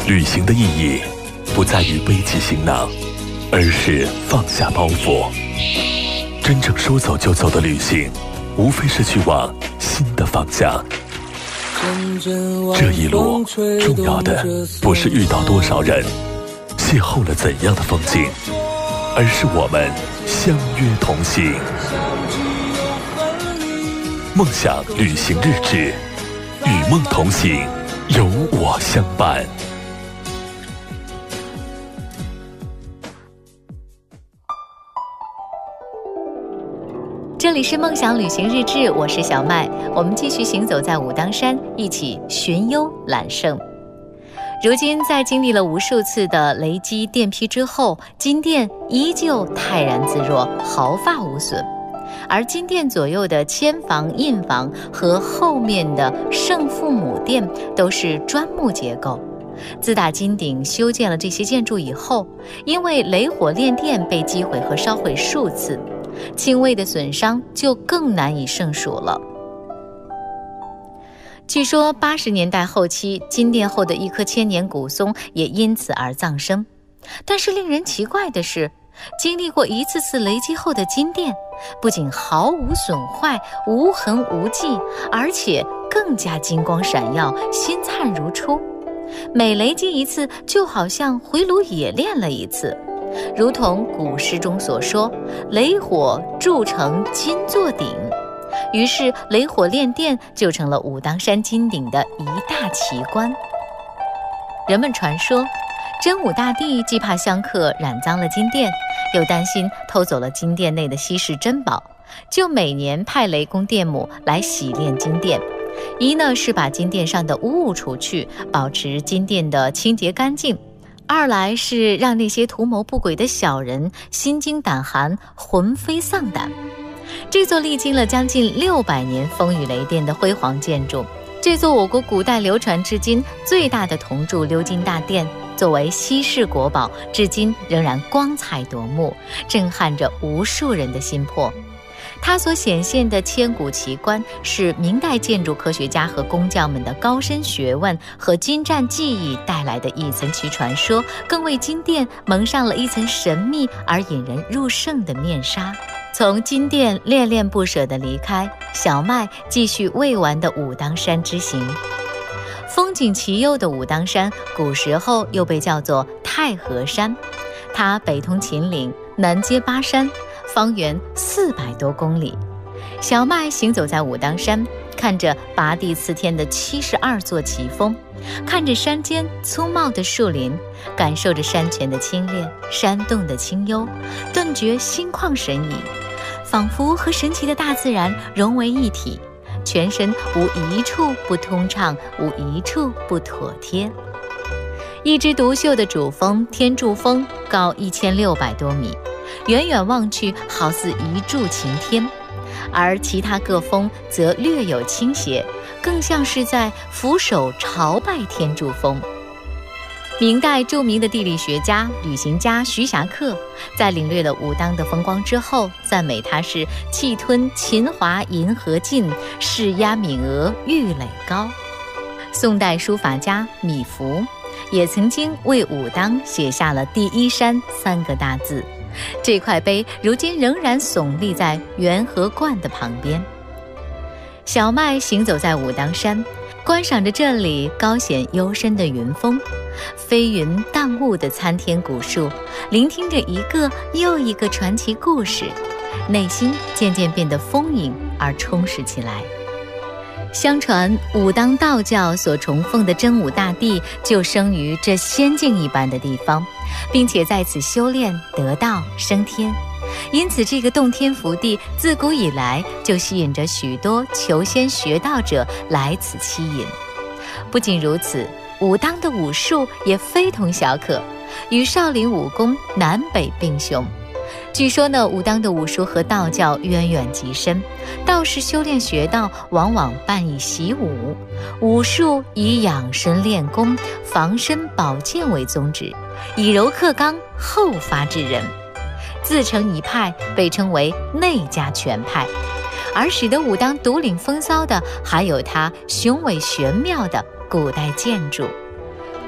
旅行的意义不在于背起行囊，而是放下包袱。真正说走就走的旅行，无非是去往新的方向。这一路重要的不是遇到多少人，邂逅了怎样的风景，而是我们相约同行。梦想旅行日志，与梦同行，有我相伴。 这里是梦想旅行日志，我是小麦，我们继续行走在武当山，一起寻幽揽胜。如今在经历了无数次的雷击电劈之后，金殿依旧泰然自若，毫发无损。而金殿左右的千房、印房和后面的圣父母殿都是砖木结构。自打金顶修建了这些建筑以后，因为雷火炼电被击毁和烧毁数次，轻微的损伤就更难以胜数了。据说80年代后期，金殿后的一棵千年古松也因此而葬生。但是令人奇怪的是，经历过一次次雷击后的金殿，不仅毫无损坏、无痕无迹，而且更加金光闪耀、新灿如初。每雷击一次，就好像回炉冶炼了一次。如同古诗中所说，雷火铸成金座顶，于是雷火炼电就成了武当山金顶的一大奇观。人们传说，真武大帝既怕香客染脏了金殿，又担心偷走了金殿内的稀世珍宝，就每年派雷公电母来洗炼金殿。一呢是把金殿上的污物除去，保持金殿的清洁干净；二来是让那些图谋不轨的小人心惊胆寒，魂飞丧胆。这座历经了将近600年风雨雷电的辉煌建筑，这座我国古代流传至今最大的铜铸鎏金大殿，作为稀世国宝，至今仍然光彩夺目，震撼着无数人的心魄。它所显现的千古奇观，是明代建筑科学家和工匠们的高深学问和精湛技艺带来的一层奇传说，更为金殿蒙上了一层神秘而引人入胜的面纱。从金殿恋恋不舍地离开，小麦继续未完的武当山之行。风景奇优的武当山，古时候又被叫做太和山，它北通秦岭，南接巴山，方圆400多公里。小麦行走在武当山，看着拔地刺天的72座奇峰，看着山间粗茂的树林，感受着山泉的清冽，山洞的清幽，顿觉心旷神怡，仿佛和神奇的大自然融为一体，全身无一处不通畅，无一处不妥帖。一枝独秀的主峰天柱峰高1600多米，远远望去好似一柱擎天，而其他各峰则略有倾斜，更像是在俯首朝拜天柱峰。明代著名的地理学家、旅行家徐霞客在领略了武当的风光之后，赞美它是气吞秦华银河尽，势压闽俄玉垒高。宋代书法家米芾也曾经为武当写下了第一山3个大字，这块碑如今仍然耸立在元和观的旁边。小麦行走在武当山，观赏着这里高显幽深的云峰，飞云荡雾的参天古树，聆听着一个又一个传奇故事，内心渐渐变得丰盈而充实起来。相传武当道教所崇奉的真武大帝就生于这仙境一般的地方，并且在此修炼得道升天，因此这个洞天福地自古以来就吸引着许多求仙学道者来此栖隐。不仅如此，武当的武术也非同小可，与少林武功南北并雄。据说呢，武当的武术和道教渊源极深，道士修炼学道往往伴以习武，武术以养生练功、防身保健为宗旨，以柔克刚，后发制人，自成一派，被称为内家拳派。而使得武当独领风骚的，还有它雄伟玄妙的古代建筑。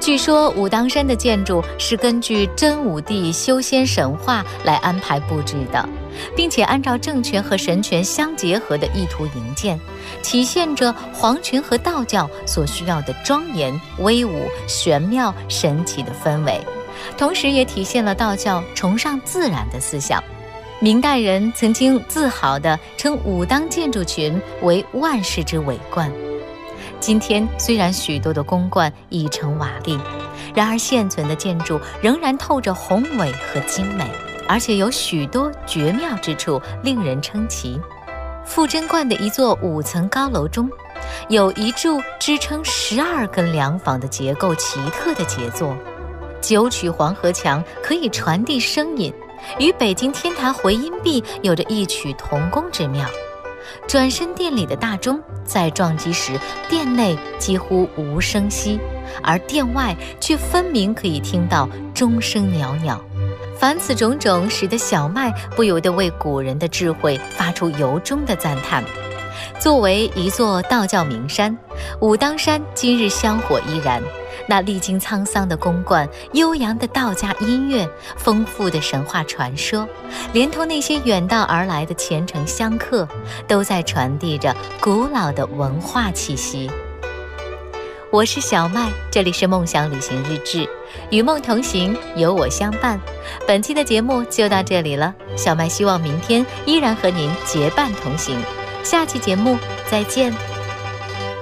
据说武当山的建筑是根据真武帝修仙神话来安排布置的，并且按照政权和神权相结合的意图营建，体现着皇权和道教所需要的庄严、威武、玄妙、神奇的氛围，同时也体现了道教崇尚自然的思想。明代人曾经自豪地称武当建筑群为万世之伟观。今天虽然许多的宫观已成瓦砾，然而现存的建筑仍然透着宏伟和精美，而且有许多绝妙之处，令人称奇。富珍观的一座5层高楼中，有一柱支撑12根梁房的结构奇特的杰作。9曲黄河墙可以传递声音，与北京天坛回音壁有着异曲同工之妙。转身殿里的大钟在撞击时，殿内几乎无声息，而殿外却分明可以听到钟声袅袅。凡此种种，使得小麦不由得为古人的智慧发出由衷的赞叹。作为一座道教名山，武当山今日香火依然。那历经沧桑的宫观、悠扬的道家音乐、丰富的神话传说，连同那些远道而来的虔诚香客，都在传递着古老的文化气息。我是小麦，这里是梦想旅行日志，与梦同行，有我相伴。本期的节目就到这里了，小麦希望明天依然和您结伴同行。下期节目再见。